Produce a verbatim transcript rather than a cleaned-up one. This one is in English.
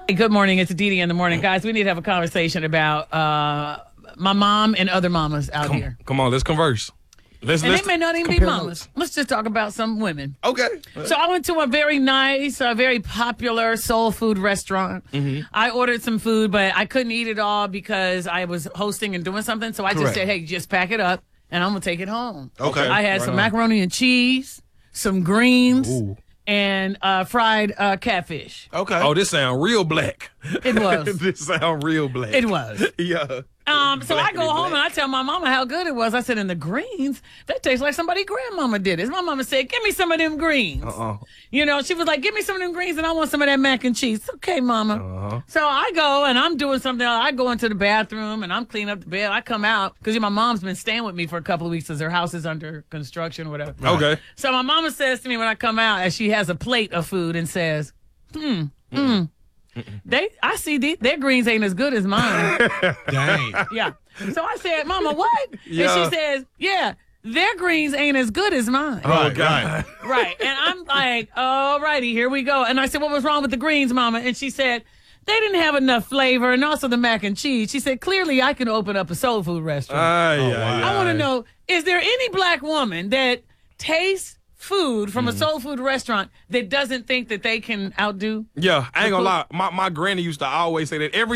Hey, good morning. It's Dee Dee in the morning. Guys, we need to have a conversation about uh, my mom and other mamas out Come, here. come on, let's converse. Let's, And let's they may not even be compare mamas. notes. Let's just talk about some women. Okay. So I went to a very nice, uh, very popular soul food restaurant. Mm-hmm. I ordered some food, but I couldn't eat it all because I was hosting and doing something. So I just Correct. said, hey, just pack it up and I'm going to take it home. Okay. I had Right some on. macaroni and cheese, some greens, Ooh. and uh, fried uh, catfish. Okay. Oh, this sound real black. It was. This sound real black. It was. Yeah. Um, so I Blackity go home black. and I tell my mama how good it was. I said, and the greens, that tastes like somebody grandmama did it. My mama said, give me some of them greens. Uh-uh. You know, she was like, give me some of them greens and I want some of that mac and cheese. Okay, mama. Uh-huh. So I go and I'm doing something else. I go into the bathroom and I'm cleaning up the bed. I come out because my mom's been staying with me for a couple of weeks because her house is under construction or whatever. Okay. So my mama says to me when I come out, as she has a plate of food and says, hmm, hmm. They, I see the, their greens ain't as good as mine. Dang. Yeah. So I said, Mama, what? Yeah. And she says, yeah, their greens ain't as good as mine. Oh, Right, God. Right. And I'm like, all righty, here we go. And I said, what was wrong with the greens, Mama? And she said, they didn't have enough flavor and also the mac and cheese. She said, clearly I can open up a soul food restaurant. Ay, Oh, ay, wow. I want to ay. know, is there any black woman that tastes food from a soul food restaurant that doesn't think that they can outdo? Yeah, I ain't gonna lie. My, my granny used to always say that every